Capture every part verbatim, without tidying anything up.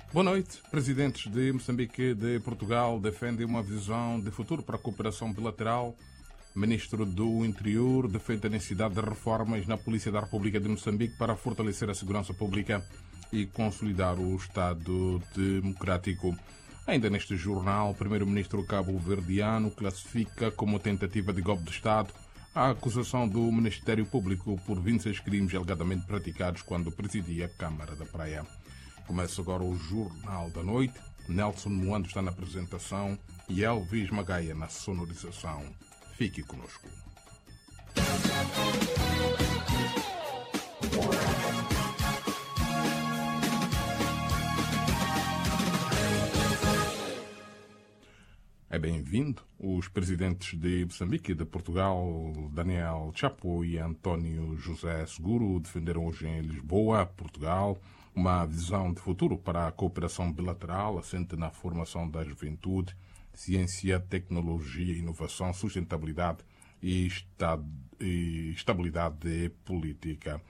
Boa noite. Presidentes de Moçambique e de Portugal defendem uma visão de futuro para a cooperação bilateral. Ministro do Interior defende a necessidade de reformas na Polícia da República de Moçambique para fortalecer a segurança pública e consolidar o Estado democrático. Ainda neste jornal, o primeiro-ministro cabo-verdiano classifica como tentativa de golpe de Estado a acusação do Ministério Público por vinte e seis crimes alegadamente praticados quando presidia a Câmara da Praia. Começa agora o Jornal da Noite. Nelson Moando está na apresentação e Elvis Magaia na sonorização. Fique conosco. É bem-vindo. Os presidentes de Moçambique e de Portugal, Daniel Chapo e António José Seguro, defenderam hoje em Lisboa, Portugal, uma visão de futuro para a cooperação bilateral assente na formação da juventude, ciência, tecnologia, inovação, sustentabilidade e estabilidade política.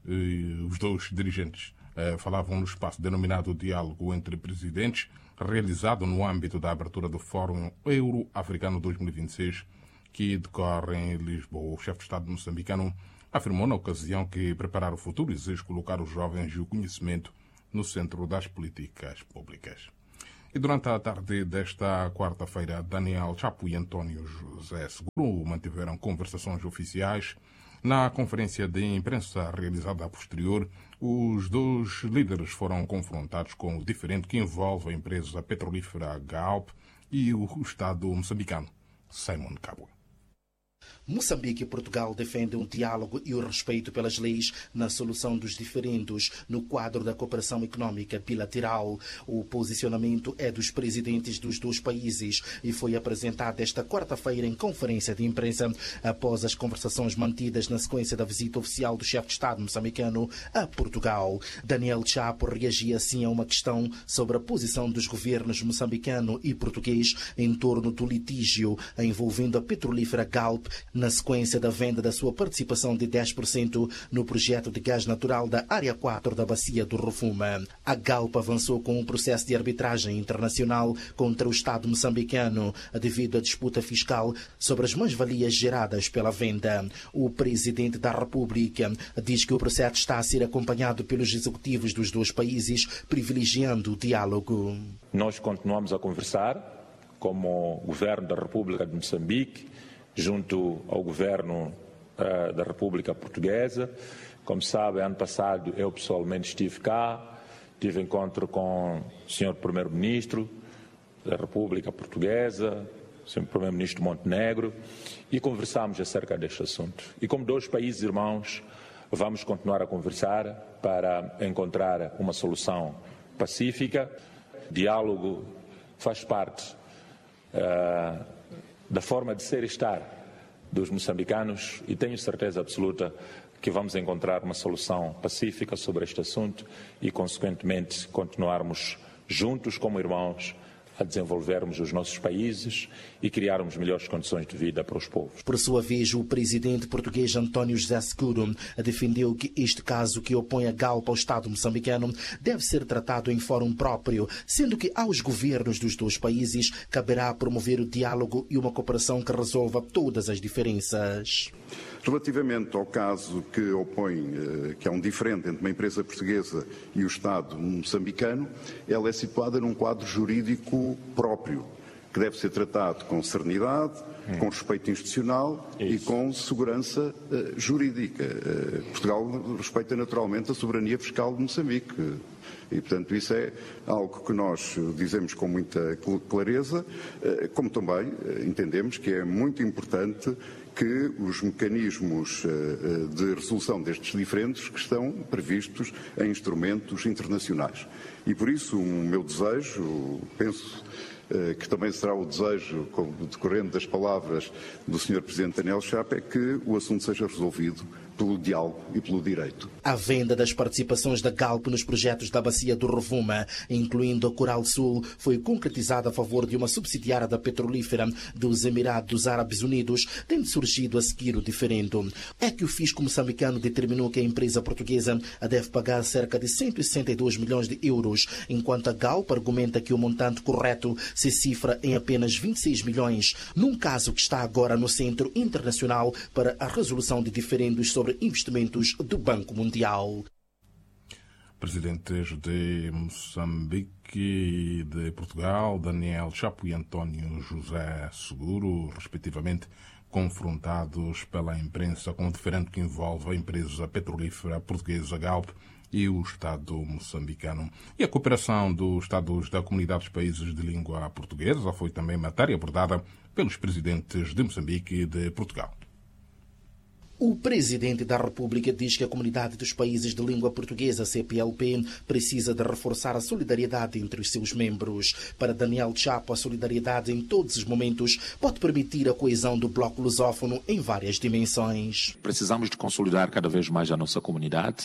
Os dois dirigentes falavam no espaço denominado Diálogo entre Presidentes, realizado no âmbito da abertura do Fórum Euro-Africano dois mil e vinte e seis, que decorre em Lisboa. O chefe de Estado moçambicano afirmou na ocasião que preparar o futuro exige colocar os jovens e o conhecimento no centro das políticas públicas. E durante a tarde desta quarta-feira, Daniel Chapo e António José Seguro mantiveram conversações oficiais. Na conferência de imprensa realizada a posterior, os dois líderes foram confrontados com o diferente que envolve a empresa petrolífera Galp e o Estado moçambicano. Simon Cabo. Moçambique e Portugal defendem um diálogo e o respeito pelas leis na solução dos diferendos no quadro da cooperação económica bilateral. O posicionamento é dos presidentes dos dois países e foi apresentado esta quarta-feira em conferência de imprensa após as conversações mantidas na sequência da visita oficial do chefe de Estado moçambicano a Portugal. Daniel Chapo reagia assim a uma questão sobre a posição dos governos moçambicano e português em torno do litígio envolvendo a petrolífera Galp na sequência da venda da sua participação de dez por cento no projeto de gás natural da Área quatro da Bacia do Rovuma. A Galp avançou com um processo de arbitragem internacional contra o Estado moçambicano devido à disputa fiscal sobre as mais-valias geradas pela venda. O presidente da República diz que o processo está a ser acompanhado pelos executivos dos dois países, privilegiando o diálogo. Nós continuamos a conversar como governo da República de Moçambique, junto ao governo uh, da República Portuguesa. Como sabe, ano passado eu pessoalmente estive cá, tive encontro com o senhor Primeiro-Ministro da República Portuguesa, o senhor Primeiro-Ministro Montenegro, e conversámos acerca deste assunto. E como dois países irmãos, vamos continuar a conversar para encontrar uma solução pacífica. Diálogo faz parte uh, da forma de ser e estar dos moçambicanos e tenho certeza absoluta que vamos encontrar uma solução pacífica sobre este assunto e, consequentemente, continuarmos juntos como irmãos a desenvolvermos os nossos países e criarmos melhores condições de vida para os povos. Por sua vez, o presidente português António José Seguro defendeu que este caso que opõe a Galp ao Estado moçambicano deve ser tratado em fórum próprio, sendo que aos governos dos dois países caberá promover o diálogo e uma cooperação que resolva todas as diferenças. Relativamente ao caso que opõe, que é um diferente entre uma empresa portuguesa e o Estado moçambicano, ela é situada num quadro jurídico próprio, que deve ser tratado com serenidade, hum. com respeito institucional Isso. e com segurança uh, jurídica. Uh, Portugal respeita naturalmente a soberania fiscal de Moçambique. E, portanto, isso é algo que nós dizemos com muita clareza, uh, como também uh, entendemos que é muito importante que os mecanismos uh, de resolução destes diferendos que estão previstos em instrumentos internacionais. E, por isso, o meu desejo, penso que também será o desejo, decorrendo das palavras do senhor Presidente Daniel Chapo, é que o assunto seja resolvido pelo diálogo e pelo direito. A venda das participações da Galp nos projetos da Bacia do Rovuma, incluindo a Coral Sul, foi concretizada a favor de uma subsidiária da petrolífera dos Emirados Árabes Unidos, tendo surgido a seguir o diferendo. É que o fisco moçambicano determinou que a empresa portuguesa deve pagar cerca de cento e sessenta e dois milhões de euros, enquanto a Galp argumenta que o montante correto se cifra em apenas vinte e seis milhões, num caso que está agora no Centro Internacional para a Resolução de Diferendos sobre Investimentos do Banco Mundial. Presidentes de Moçambique e de Portugal, Daniel Chapo e António José Seguro, respectivamente, confrontados pela imprensa com o diferendo que envolve a empresa petrolífera portuguesa Galp e o Estado moçambicano. E a cooperação dos Estados da Comunidade dos Países de Língua Portuguesa foi também matéria abordada pelos presidentes de Moçambique e de Portugal. O presidente da República diz que a comunidade dos países de língua portuguesa, C P L P, precisa de reforçar a solidariedade entre os seus membros. Para Daniel Chapo, a solidariedade em todos os momentos pode permitir a coesão do bloco lusófono em várias dimensões. Precisamos de consolidar cada vez mais a nossa comunidade,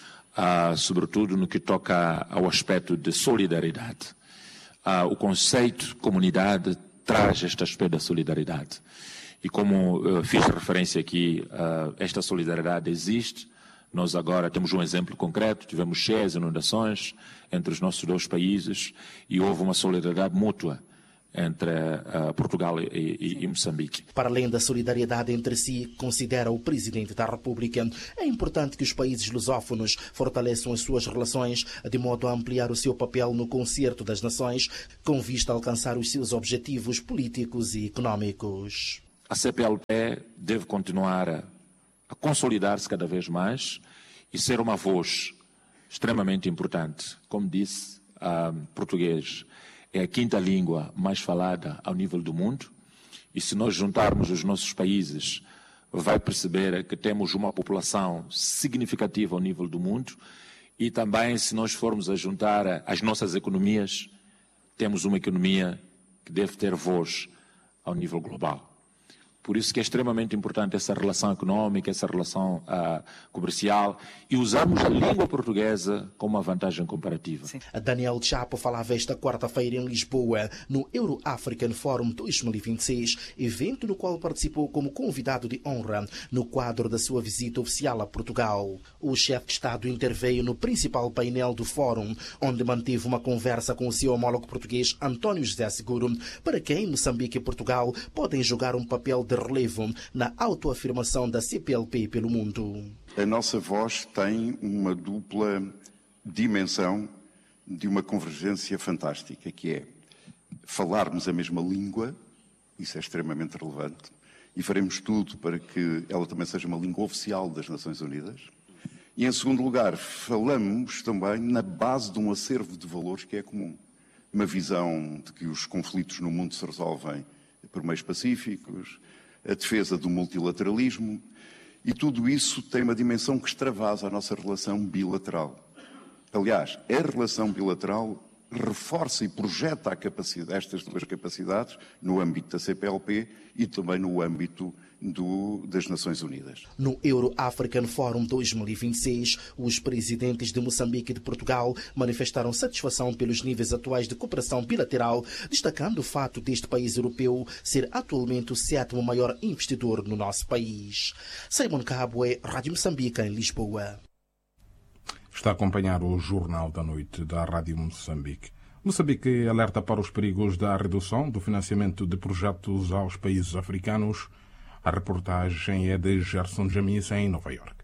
uh, sobretudo no que toca ao aspecto de solidariedade. Uh, o conceito de comunidade traz este aspecto da solidariedade. E como uh, fiz referência aqui, uh, esta solidariedade existe. Nós agora temos um exemplo concreto, tivemos cheias inundações entre os nossos dois países e houve uma solidariedade mútua entre uh, Portugal e, e, e Moçambique. Para além da solidariedade entre si, considera o Presidente da República, é importante que os países lusófonos fortaleçam as suas relações de modo a ampliar o seu papel no concerto das nações, com vista a alcançar os seus objetivos políticos e económicos. A C P L P deve continuar a, a consolidar-se cada vez mais e ser uma voz extremamente importante. Como disse, a português é a quinta língua mais falada ao nível do mundo e se nós juntarmos os nossos países, vai perceber que temos uma população significativa ao nível do mundo e também se nós formos a juntar as nossas economias, temos uma economia que deve ter voz ao nível global. Por isso que é extremamente importante essa relação económica, essa relação uh, comercial e usarmos a língua portuguesa como uma vantagem comparativa. Sim. Daniel Chapo falava esta quarta-feira em Lisboa, no Euro-African Forum dois mil e vinte e seis, evento no qual participou como convidado de honra no quadro da sua visita oficial a Portugal. O chefe de Estado interveio no principal painel do fórum, onde manteve uma conversa com o seu homólogo português António José Seguro, para quem Moçambique e Portugal podem jogar um papel de relevo na autoafirmação da C P L P pelo mundo. A nossa voz tem uma dupla dimensão de uma convergência fantástica, que é falarmos a mesma língua, isso é extremamente relevante, e faremos tudo para que ela também seja uma língua oficial das Nações Unidas. E, em segundo lugar, falamos também na base de um acervo de valores que é comum. Uma visão de que os conflitos no mundo se resolvem por meios pacíficos, a defesa do multilateralismo, e tudo isso tem uma dimensão que extravasa a nossa relação bilateral. Aliás, a relação bilateral reforça e projeta a capacidade, estas duas capacidades no âmbito da C P L P e também no âmbito do, das Nações Unidas. No Euro-African Forum dois mil e vinte e seis, os presidentes de Moçambique e de Portugal manifestaram satisfação pelos níveis atuais de cooperação bilateral, destacando o fato deste país europeu ser atualmente o sétimo maior investidor no nosso país. Simon Cabwe, Rádio Moçambique, em Lisboa. Está a acompanhar o Jornal da Noite da Rádio Moçambique. Moçambique alerta para os perigos da redução do financiamento de projetos aos países africanos. A reportagem é de Gerson Jamis, em Nova Iorque.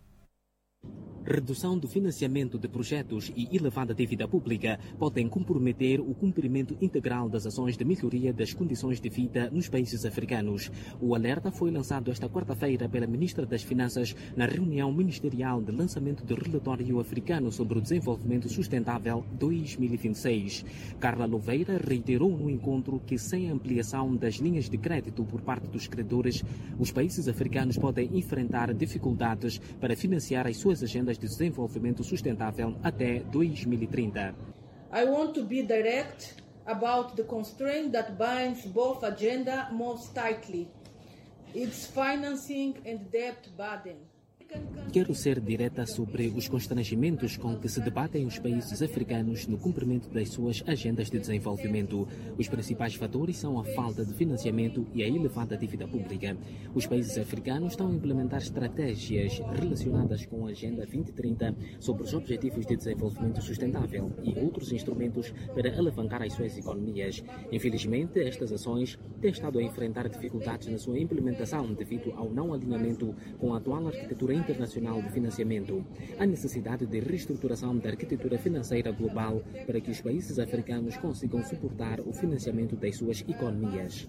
Redução do financiamento de projetos e elevada dívida pública podem comprometer o cumprimento integral das ações de melhoria das condições de vida nos países africanos. O alerta foi lançado esta quarta-feira pela Ministra das Finanças na reunião ministerial de lançamento do Relatório Africano sobre o Desenvolvimento Sustentável dois mil e vinte e seis. Carla Louveira reiterou no encontro que sem a ampliação das linhas de crédito por parte dos credores, os países africanos podem enfrentar dificuldades para financiar as suas agendas de desenvolvimento sustentável até dois mil e trinta. I want to be direct about the constraint that binds both agenda most tightly. Its financing and debt burden. Quero ser direta sobre os constrangimentos com que se debatem os países africanos no cumprimento das suas agendas de desenvolvimento. Os principais fatores são a falta de financiamento e a elevada dívida pública. Os países africanos estão a implementar estratégias relacionadas com a Agenda vinte trinta sobre os Objetivos de Desenvolvimento Sustentável e outros instrumentos para alavancar as suas economias. Infelizmente, estas ações têm estado a enfrentar dificuldades na sua implementação devido ao não alinhamento com a atual arquitetura internacional de financiamento. Há necessidade de reestruturação da arquitetura financeira global para que os países africanos consigam suportar o financiamento das suas economias.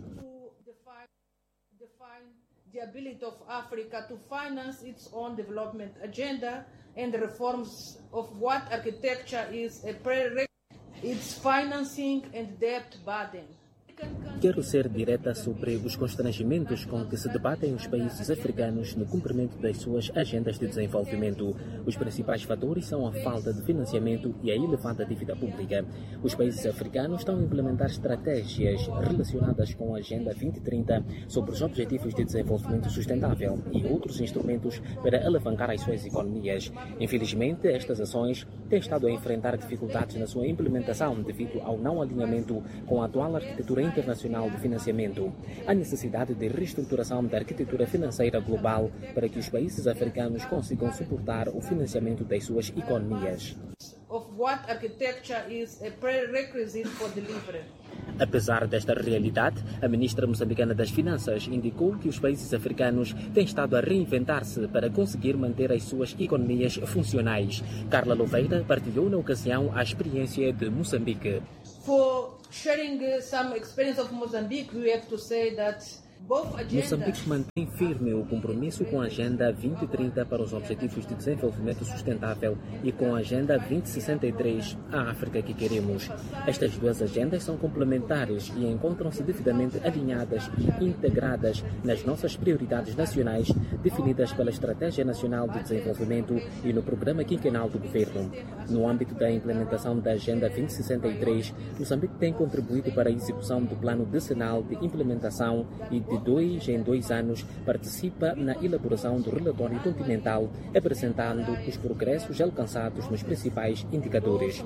The ability of Africa to finance its own development agenda and reforms of what architecture is a prerequisite, its financing and debt burden. Quero ser direta sobre os constrangimentos com que se debatem os países africanos no cumprimento das suas agendas de desenvolvimento. Os principais fatores são a falta de financiamento e a elevada dívida pública. Os países africanos estão a implementar estratégias relacionadas com a Agenda vinte trinta sobre os Objetivos de Desenvolvimento Sustentável e outros instrumentos para alavancar as suas economias. Infelizmente, estas ações têm estado a enfrentar dificuldades na sua implementação devido ao não alinhamento com a atual arquitetura internacional de financiamento. Há necessidade de reestruturação da arquitetura financeira global para que os países africanos consigam suportar o financiamento das suas economias. Of what architecture is a prerequisite for delivery. Apesar desta realidade, a ministra moçambicana das Finanças indicou que os países africanos têm estado a reinventar-se para conseguir manter as suas economias funcionais. Carla Louveira partilhou na ocasião a experiência de Moçambique. For sharing uh, some experience of Mozambique, we have to say that both agendas... Moçambique mantém firme o compromisso com a Agenda vinte trinta para os Objetivos de Desenvolvimento Sustentável e com a Agenda vinte sessenta e três, a África que queremos. Estas duas agendas são complementares e encontram-se devidamente alinhadas e integradas nas nossas prioridades nacionais definidas pela Estratégia Nacional de Desenvolvimento e no Programa Quinquenal do Governo. No âmbito da implementação da Agenda vinte sessenta e três, Moçambique tem contribuído para a execução do Plano Decenal de Implementação e de dois em dois anos participa na elaboração do relatório continental, apresentando os progressos alcançados nos principais indicadores.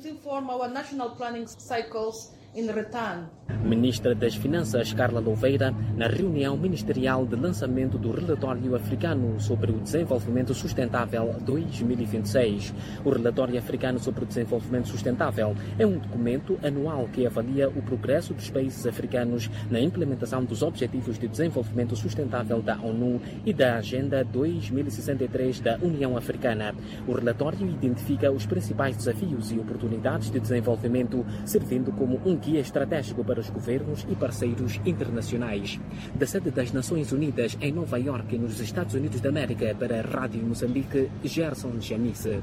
Ministra das Finanças Carla Louveira, na reunião ministerial de lançamento do relatório africano sobre o desenvolvimento sustentável dois mil e vinte e seis. O relatório africano sobre o desenvolvimento sustentável é um documento anual que avalia o progresso dos países africanos na implementação dos Objetivos de Desenvolvimento Sustentável da ONU e da Agenda dois mil e sessenta e três da União Africana. O relatório identifica os principais desafios e oportunidades de desenvolvimento, servindo como um guia estratégico para os governos e parceiros internacionais. Da sede das Nações Unidas em Nova Iorque, nos Estados Unidos da América, para a Rádio Moçambique, Gerson Chamice.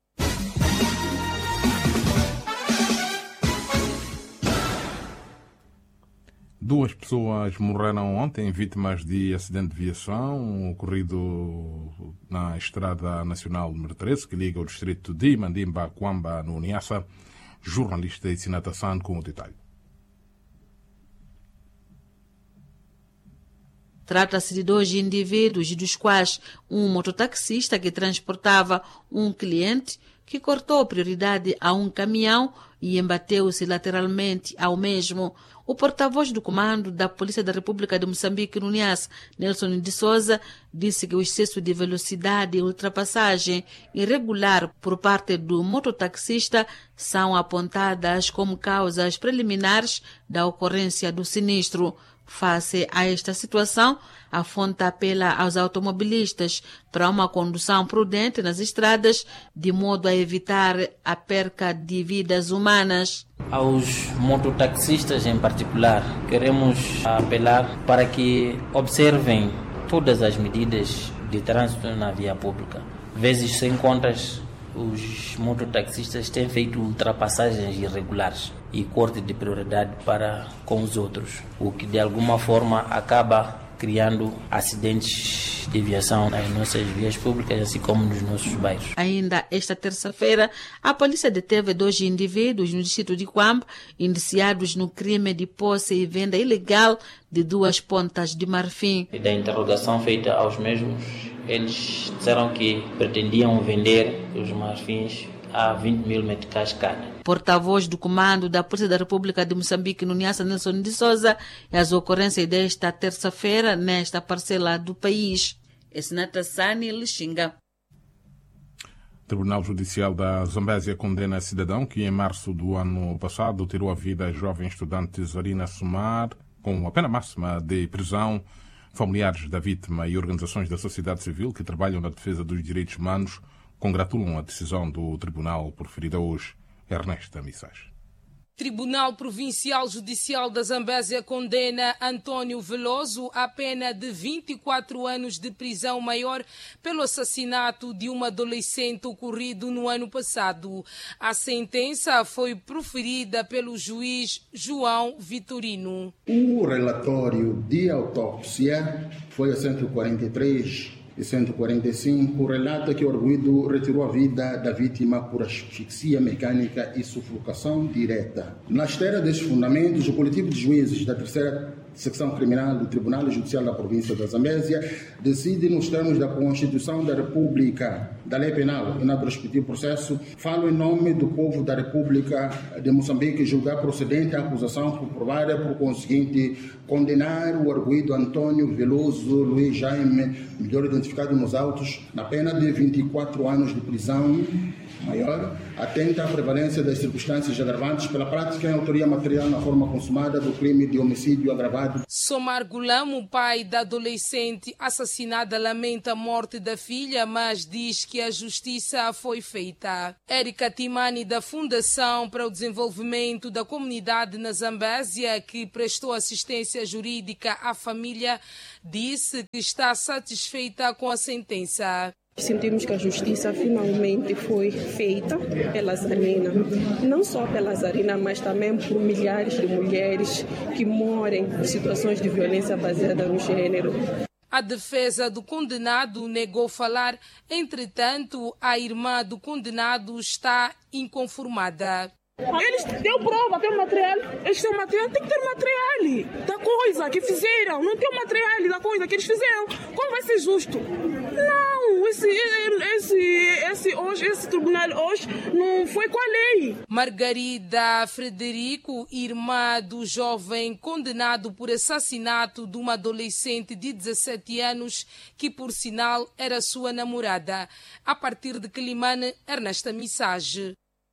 Duas pessoas morreram ontem vítimas de acidente de viação ocorrido na Estrada Nacional número treze, que liga o distrito de Mandimba a Kwamba, no Niassa. Jornalista Sinata San com o detalhe. Trata-se de dois indivíduos, dos quais um mototaxista que transportava um cliente que cortou prioridade a um caminhão e embateu-se lateralmente ao mesmo. O porta-voz do comando da Polícia da República de Moçambique, no Niassa, Nelson de Souza, disse que o excesso de velocidade e ultrapassagem irregular por parte do mototaxista são apontadas como causas preliminares da ocorrência do sinistro. Face a esta situação, a fonte apela aos automobilistas para uma condução prudente nas estradas, de modo a evitar a perca de vidas humanas. Aos mototaxistas em particular, queremos apelar para que observem todas as medidas de trânsito na via pública. Vezes sem contas, os mototaxistas têm feito ultrapassagens irregulares e corte de prioridade para com os outros, o que de alguma forma acaba criando acidentes de aviação nas nossas vias públicas, assim como nos nossos bairros. Ainda esta terça-feira, a polícia deteve dois indivíduos no distrito de Quambo, indiciados no crime de posse e venda ilegal de duas pontas de marfim. E da interrogação feita aos mesmos, eles disseram que pretendiam vender os marfins a vinte mil meticais cada. Porta-voz do comando da Polícia da República de Moçambique, no Niassa Nelson de Souza, e as ocorrências desta terça-feira nesta parcela do país. Esse Natassani Lixinga. O Tribunal Judicial da Zambésia condena cidadão que em março do ano passado tirou a vida a jovem estudante Zarina Sumar com a pena máxima de prisão. Familiares da vítima e organizações da sociedade civil que trabalham na defesa dos direitos humanos congratulam a decisão do tribunal proferida hoje. Ernesta Missage. Tribunal Provincial Judicial da Zambésia condena Antônio Veloso a pena de vinte e quatro anos de prisão maior pelo assassinato de uma adolescente ocorrido no ano passado. A sentença foi proferida pelo juiz João Vitorino. O relatório de autópsia foi a cento e quarenta e três e cento e quarenta e cinco, relata que o arguido retirou a vida da vítima por asfixia mecânica e sufocação direta. Na esteira destes fundamentos, o coletivo de juízes da terceira secção criminal do Tribunal Judicial da Província da Zambésia decide, nos termos da Constituição da República, da Lei Penal e no respectivo processo, falo em nome do povo da República de Moçambique, julgar procedente a acusação comprovada, por conseguinte, condenar o arguido Antônio Veloso Luiz Jaime, melhor identificado nos autos, na pena de vinte e quatro anos de prisão maior, atenta à prevalência das circunstâncias agravantes pela prática em autoria material na forma consumada do crime de homicídio agravado. Somar Gulam, o pai da adolescente assassinada, lamenta a morte da filha, mas diz que a justiça foi feita. Érica Timani, da Fundação para o Desenvolvimento da Comunidade na Zambésia, que prestou assistência jurídica à família, disse que está satisfeita com a sentença. Sentimos que a justiça finalmente foi feita pela Zarina, não só pela Zarina, mas também por milhares de mulheres que moram em situações de violência baseada no gênero. A defesa do condenado negou falar, entretanto, a irmã do condenado está inconformada. Eles têm prova, têm material, eles têm material, tem que ter material da coisa que fizeram, não tem material da coisa que eles fizeram. Como vai ser justo? Não, esse, esse, esse, hoje, esse tribunal hoje não foi com a lei. Margarida Frederico, irmã do jovem condenado por assassinato de uma adolescente de dezassete anos, que por sinal era sua namorada. A partir de Quelimane, Ernesta Missage.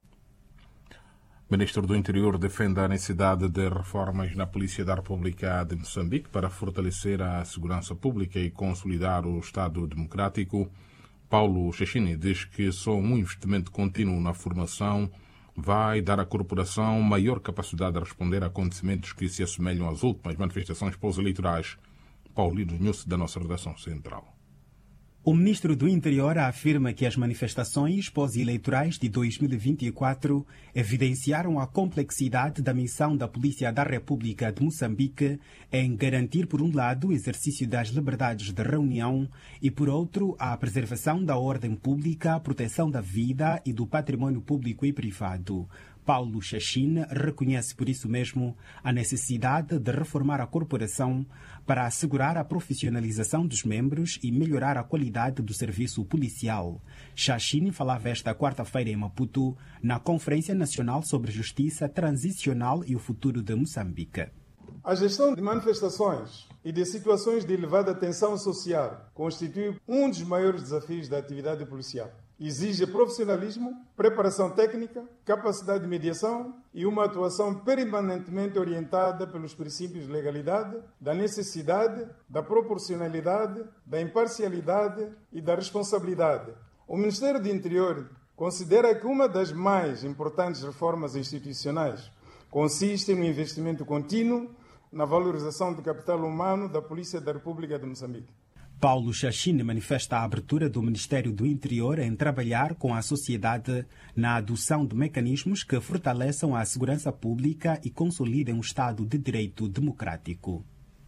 O Ministro do Interior defende a necessidade de reformas na Polícia da República de Moçambique para fortalecer a segurança pública e consolidar o Estado democrático. Paulo Chechini diz que só um investimento contínuo na formação vai dar à corporação maior capacidade de responder a acontecimentos que se assemelham às últimas manifestações pós-eleitorais. Paulino Nunes, da nossa redação central. O ministro do Interior afirma que as manifestações pós-eleitorais de dois mil e vinte e quatro evidenciaram a complexidade da missão da Polícia da República de Moçambique em garantir, por um lado, o exercício das liberdades de reunião e, por outro, a preservação da ordem pública, a proteção da vida e do patrimônio público e privado. Paulo Chechine reconhece por isso mesmo a necessidade de reformar a corporação para assegurar a profissionalização dos membros e melhorar a qualidade do serviço policial. Chechine falava esta quarta-feira em Maputo na Conferência Nacional sobre Justiça Transicional e o Futuro de Moçambique. A gestão de manifestações e de situações de elevada tensão social constitui um dos maiores desafios da atividade policial. Exige profissionalismo, preparação técnica, capacidade de mediação e uma atuação permanentemente orientada pelos princípios de legalidade, da necessidade, da proporcionalidade, da imparcialidade e da responsabilidade. O Ministério do Interior considera que uma das mais importantes reformas institucionais consiste no investimento contínuo na valorização do capital humano da Polícia da República de Moçambique. Paulo Chechine manifesta a abertura do Ministério do Interior em trabalhar com a sociedade na adoção de mecanismos que fortaleçam a segurança pública e consolidem um Estado de direito democrático.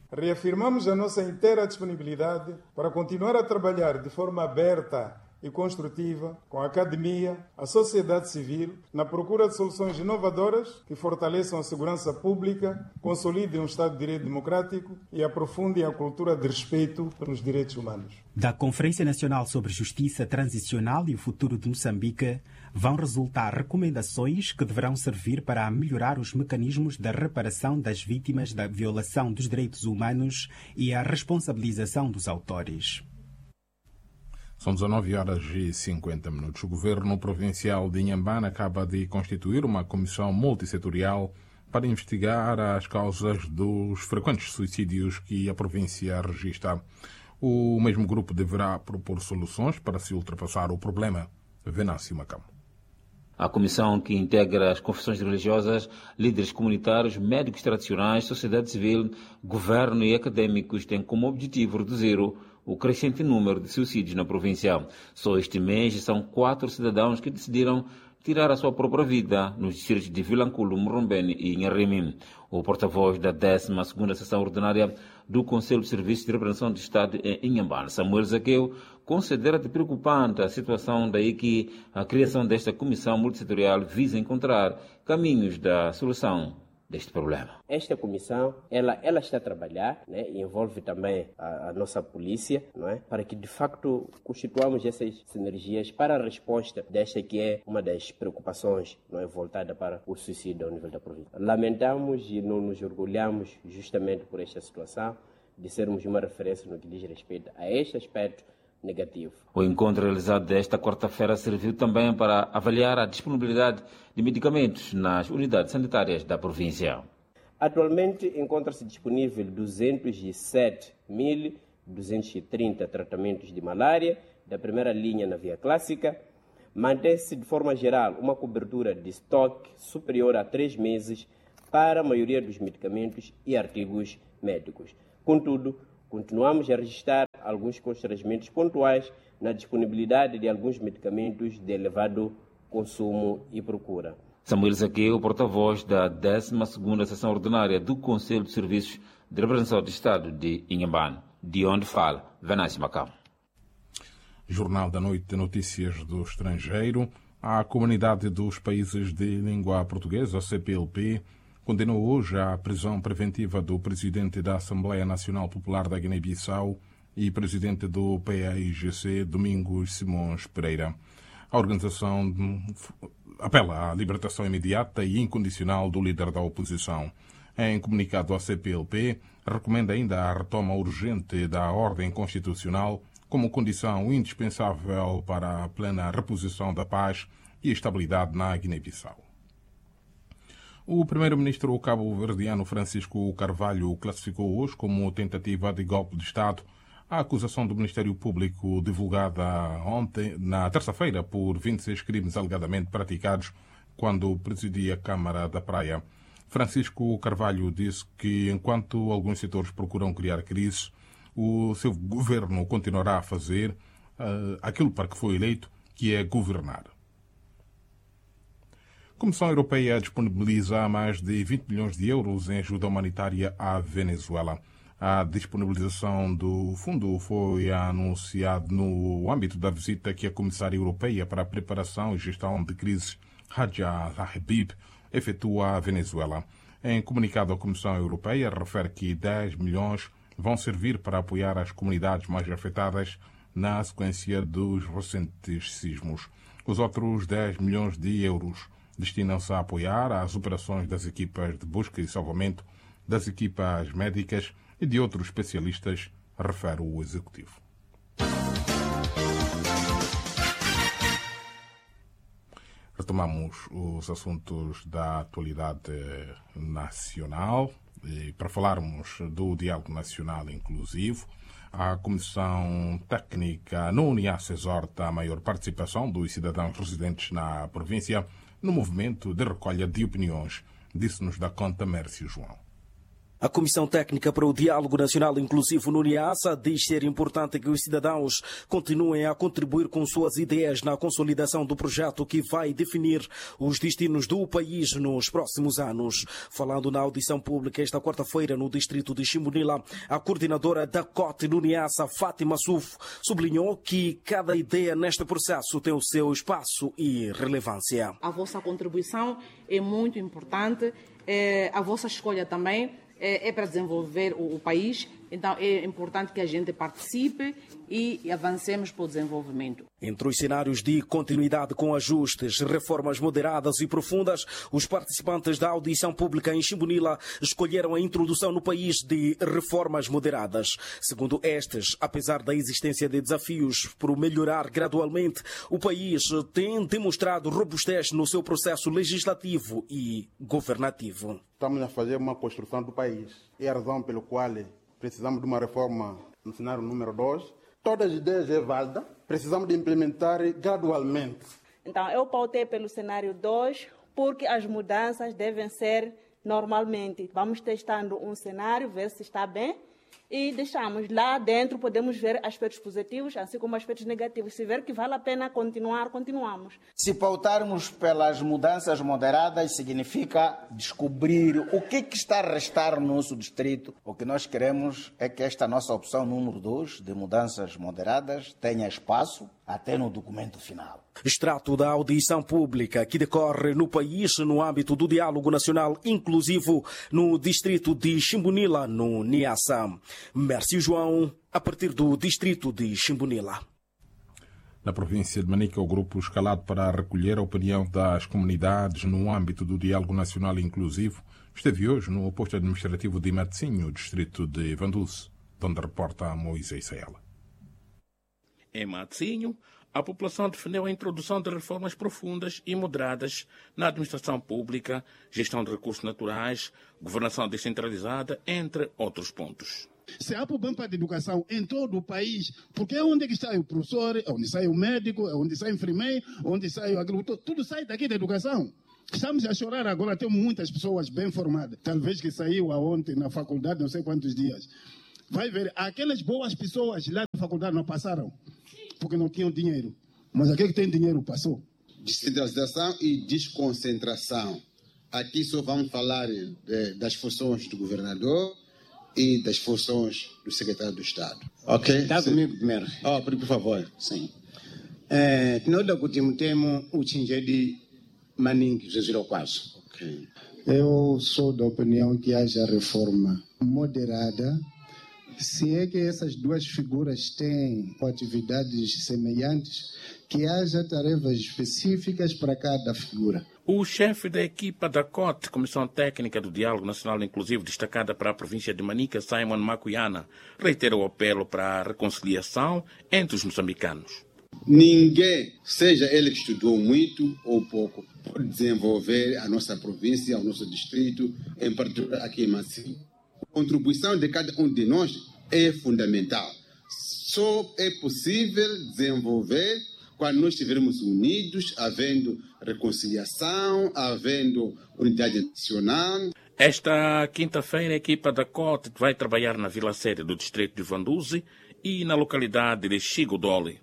Reafirmamos a nossa inteira disponibilidade para continuar a trabalhar de forma aberta e construtiva com a academia, a sociedade civil, na procura de soluções inovadoras que fortaleçam a segurança pública, consolidem um Estado de Direito democrático e aprofundem a cultura de respeito pelos direitos humanos. Da Conferência Nacional sobre Justiça Transicional e o Futuro de Moçambique vão resultar recomendações que deverão servir para melhorar os mecanismos da reparação das vítimas da violação dos direitos humanos e a responsabilização dos autores. São dezenove horas e cinquenta minutos. O governo provincial de Inhambane acaba de constituir uma comissão multissetorial para investigar as causas dos frequentes suicídios que a província registra. O mesmo grupo deverá propor soluções para se ultrapassar o problema. Venâncio Macão. A comissão, que integra as confissões religiosas, líderes comunitários, médicos tradicionais, sociedade civil, governo e académicos, tem como objetivo reduzir o crescente número de suicídios na província. Só este mês são quatro cidadãos que decidiram tirar a sua própria vida nos distritos de Vilanculo, Murrumbene e Inharrimi. O porta-voz da décima segunda Sessão Ordinária do Conselho de Serviços de Representação do Estado em Inhambane, Samuel Zaqueu, considera de preocupante a situação, daí que a criação desta comissão multissetorial visa encontrar caminhos da solução deste problema. Esta comissão, ela, ela está a trabalhar, né, e envolve também a, a nossa polícia, não é, para que de facto constituamos essas sinergias para a resposta desta que é uma das preocupações, não é, voltada para o suicídio ao nível da província. Lamentamos e não nos orgulhamos justamente por esta situação de sermos uma referência no que diz respeito a este aspecto negativo. O encontro realizado desta quarta-feira serviu também para avaliar a disponibilidade de medicamentos nas unidades sanitárias da província. Atualmente encontra-se disponível duzentos e sete mil duzentos e trinta tratamentos de malária da primeira linha na via clássica. Mantém-se de forma geral uma cobertura de estoque superior a três meses para a maioria dos medicamentos e artigos médicos. Contudo, continuamos a registrar alguns constrangimentos pontuais na disponibilidade de alguns medicamentos de elevado consumo e procura. Samuel Zaqueu, porta-voz da décima segunda Sessão Ordinária do Conselho de Serviços de Representação do Estado de Inhambane, de onde fala Venâncio Macau. Jornal da Noite de Notícias do Estrangeiro. A Comunidade dos Países de Língua Portuguesa, C P L P, condenou hoje a prisão preventiva do presidente da Assembleia Nacional Popular da Guiné-Bissau e presidente do P A I G C, Domingos Simões Pereira. A organização apela à libertação imediata e incondicional do líder da oposição. Em comunicado, a C P L P recomenda ainda a retoma urgente da ordem constitucional como condição indispensável para a plena reposição da paz e estabilidade na Guiné-Bissau. O primeiro-ministro cabo-verdiano Francisco Carvalho classificou hoje como tentativa de golpe de Estado a acusação do Ministério Público divulgada ontem, na terça-feira, por vinte e seis crimes alegadamente praticados quando presidia a Câmara da Praia. Francisco Carvalho disse que, enquanto alguns setores procuram criar crise, o seu governo continuará a fazer uh, aquilo para que foi eleito, que é governar. A Comissão Europeia disponibiliza mais de vinte milhões de euros em ajuda humanitária à Venezuela. A disponibilização do fundo foi anunciada no âmbito da visita que a Comissária Europeia para a Preparação e Gestão de Crises, Hadja Habib, efetua à Venezuela. Em comunicado, a Comissão Europeia refere que dez milhões vão servir para apoiar as comunidades mais afetadas na sequência dos recentes sismos. Os outros dez milhões de euros destinam-se a apoiar as operações das equipas de busca e salvamento, das equipas médicas e de outros especialistas, refere o Executivo. Retomamos os assuntos da atualidade nacional e para falarmos do Diálogo Nacional Inclusivo. A Comissão Técnica no Uniasse exorta a maior participação dos cidadãos residentes na província no movimento de recolha de opiniões, disse-nos da conta Mércio João. A Comissão Técnica para o Diálogo Nacional Inclusivo no Niassa diz ser importante que os cidadãos continuem a contribuir com suas ideias na consolidação do projeto que vai definir os destinos do país nos próximos anos. Falando na audição pública esta quarta-feira no distrito de Chimbunila, a coordenadora da C O T no Niassa, Fátima Suf, sublinhou que cada ideia neste processo tem o seu espaço e relevância. A vossa contribuição é muito importante, é, a vossa escolha também é, é para desenvolver o, o país, então é importante que a gente participe e avancemos para o desenvolvimento. Entre os cenários de continuidade com ajustes, reformas moderadas e profundas, os participantes da audição pública em Chimbunila escolheram a introdução no país de reformas moderadas. Segundo estes, apesar da existência de desafios por melhorar gradualmente, o país tem demonstrado robustez no seu processo legislativo e governativo. Estamos a fazer uma construção do país. É a razão pela qual precisamos de uma reforma no cenário número dois. Todas as ideias é válida, precisamos de implementar gradualmente. Então, eu pautei pelo cenário dois, porque as mudanças devem ser normalmente. Vamos testando um cenário, ver se está bem, e deixamos lá dentro, podemos ver aspectos positivos, assim como aspectos negativos. Se ver que vale a pena continuar, continuamos. Se pautarmos pelas mudanças moderadas, significa descobrir o que, que está a restar no nosso distrito. O que nós queremos é que esta nossa opção número dois, de mudanças moderadas, tenha espaço até no documento final. Extrato da audição pública que decorre no país no âmbito do Diálogo Nacional Inclusivo no distrito de Chimbunila, no Niassa. Mércio João, a partir do distrito de Chimbunila. Na província de Manica, o grupo escalado para recolher a opinião das comunidades no âmbito do Diálogo Nacional Inclusivo esteve hoje no posto administrativo de Matinho, distrito de Vanduce, onde reporta Moisés Saela. Em Matinho, a população defendeu a introdução de reformas profundas e moderadas na administração pública, gestão de recursos naturais, governação descentralizada, entre outros pontos. Se há problema para a educação em todo o país, porque é onde que sai o professor, é onde sai o médico, é onde sai o enfermeiro, onde sai o agricultor, tudo sai daqui da educação. Estamos a chorar agora, temos muitas pessoas bem formadas, talvez que saiu ontem na faculdade, não sei quantos dias. Vai ver, aquelas boas pessoas lá na faculdade não passaram, porque não tinham dinheiro. Mas aquele que tem dinheiro passou. Descentralização e desconcentração. Aqui só vamos falar eh, das funções do governador e das funções do secretário do Estado. Ok? Está comigo primeiro. Oh, por favor. Sim. É, nós temos o Tinge de Maningue, Jesus Quaso. Ok. Eu sou da opinião que haja reforma moderada. Se é que essas duas figuras têm atividades semelhantes, que haja tarefas específicas para cada figura. O chefe da equipa da C O T, Comissão Técnica do Diálogo Nacional Inclusivo, destacada para a província de Manica, Simon Macuyana, reitera o apelo para a reconciliação entre os moçambicanos. Ninguém, seja ele que estudou muito ou pouco, pode desenvolver a nossa província, o nosso distrito, em particular aqui em Matinho. A contribuição de cada um de nós é fundamental. Só é possível desenvolver quando nós estivermos unidos, havendo reconciliação, havendo unidade nacional. Esta quinta-feira, a equipa da C O T vai trabalhar na Vila Sede do distrito de Vanduze e na localidade de Chigodole.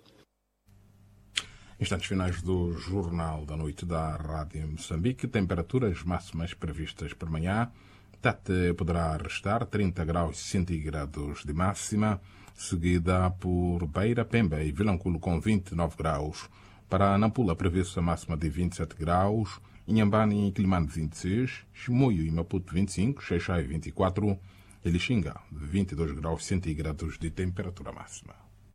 Instantes finais do Jornal da Noite da Rádio Moçambique. Temperaturas máximas previstas para amanhã. Tete poderá restar trinta graus centígrados de máxima, seguida por Beira, Pemba e Vilanculo com vinte e nove graus. Para Nampula, prevê-se a máxima de vinte e sete graus, Inhambane e Climane vinte e seis, Chimoio e Maputo vinte e cinco, Xaixai vinte e quatro, e Lixinga vinte e dois graus centígrados de temperatura máxima.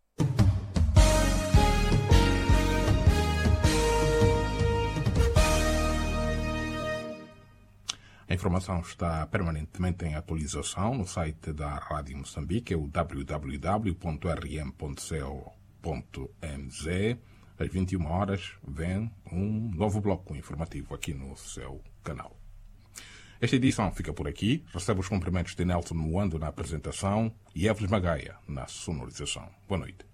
A informação está permanentemente em atualização no site da Rádio Moçambique, é o w w w ponto r m ponto co ponto m z. Às vinte e uma horas vem um novo bloco informativo aqui no seu canal. Esta edição fica por aqui. Recebe os cumprimentos de Nelson Moando na apresentação e Evelyn Magaia na sonorização. Boa noite.